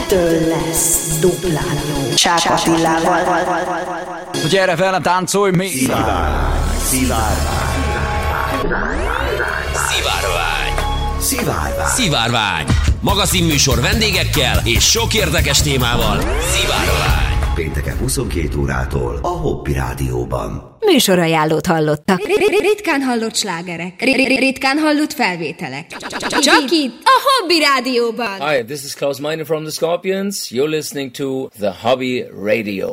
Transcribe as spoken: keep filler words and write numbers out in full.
ettől lesz duplán jó. Csák Attilával. Gyere velem, táncolj még! Szivárvány, szivárvány. Szivárvány. Szivárvány. Szivárvány. Magazinműsor vendégekkel és sok érdekes témával. Szivárvány. Pénteken huszonkét órától a Hobby Rádióban. Műsorajánlót hallottak. Ritkán hallott slágerek. Ritkán hallott felvételek. Csak itt, a Hobby Rádióban. Hi, this is Klaus Meine from the Scorpions. You're listening to the Hobby Radio.